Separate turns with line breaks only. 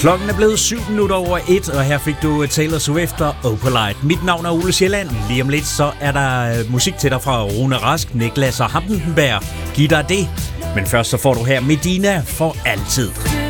Klokken er blevet 1:07, og her fik du Taylor Swift og Opalite. Mit navn er Ole Sjælland. Lige om lidt, så er der musik til dig fra Rune Rask, Niklas og Hampenberg. Giv dig det. Men først så får du her Medina for altid.